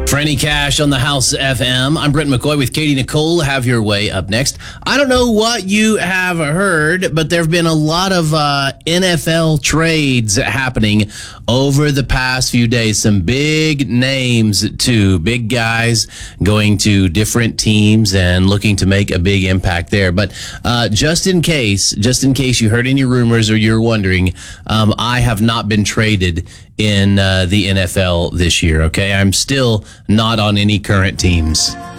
Franny Cash on the House FM. I'm Brent McCoy with Katie Nicole. Have your way up next. I don't know what you have heard, but there have been a lot of NFL trades happening over the past few days. Some big names, too. Big guys going to different teams and looking to make a big impact there. But just in case you heard any rumors or you're wondering, I have not been traded in the NFL this year, okay? I'm still not on any current teams.